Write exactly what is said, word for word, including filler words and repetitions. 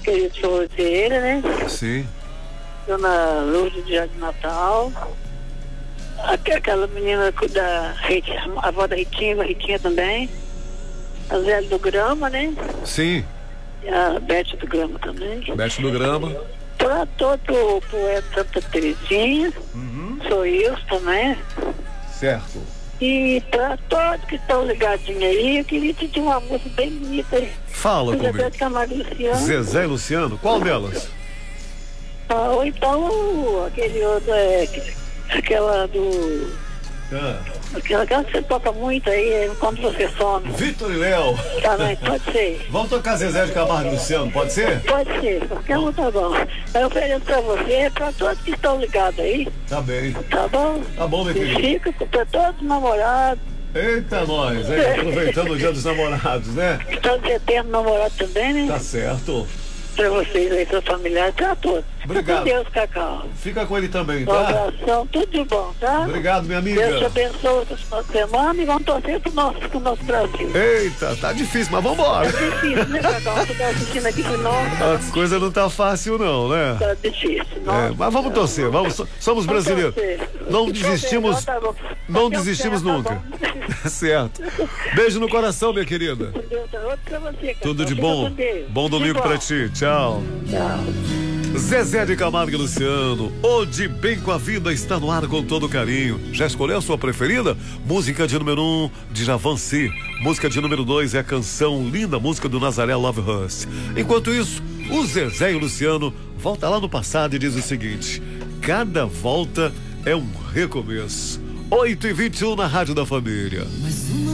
querido senhor Vieira, né? Sim. Dona Lourdes de Jardim Natal. Aqui, aquela menina da Ritinha, a avó da Ritinha, a Ritinha também. A Zé do Grama, né? Sim. E a Bete do Grama também. Bete do Grama. Pra todo o poeta Santa Terezinha, Uhum. sou eu também. Certo. E pra todos que estão ligadinhos aí, eu queria te dizer uma música bem bonita aí. Fala Zezé comigo. de Camargo e Luciano. Zezé e Luciano, qual delas? Ah, ou então o- aquele outro, é, aquela do. Ah. Aquela, aquela que você toca muito aí, é Quando Você Some. Vitor e Léo. Também, pode ser. Vamos tocar Zezé de Camargo e Luciano, pode ser? Pode ser, qualquer um tá bom. Eu ofereço pra você, pra todos que estão ligados aí, Tá bem. tá bom? Tá bom, meu E querido. fica pra todos os namorados, Eita, nós, hein? Aproveitando o dia dos namorados, né? que estão setembro namorado também, né? Tá certo. Pra vocês aí, seus familiares, pra todos. Obrigado. Com Deus, Cacau. Fica com ele também, Um tá? abração, tudo de bom, tá? Obrigado, minha Deus te amiga. abençoe essa final de semana e vamos torcer pro nosso, pro nosso Brasil. Eita, tá difícil, mas vambora. É difícil, né, Cacau? Você tá assistindo aqui de novo, A coisa não tá fácil não, né? tá difícil. É, mas vamos torcer, vamos, somos brasileiros. Não desistimos, não desistimos nunca. Certo. Beijo no coração, minha querida. Tudo de bom. Bom domingo pra ti. Tchau. Tchau. Zezé de Camargo e Luciano, o De Bem com a Vida está no ar com todo carinho. Já escolheu a sua preferida? Música de número um, de Javanci. Música de número dois é a canção Linda, música do Nazaré Love Hurst. Enquanto isso, o Zezé e o Luciano volta lá no passado e diz o seguinte: cada volta é um recomeço. oito e vinte e um na Rádio da Família. Mais uma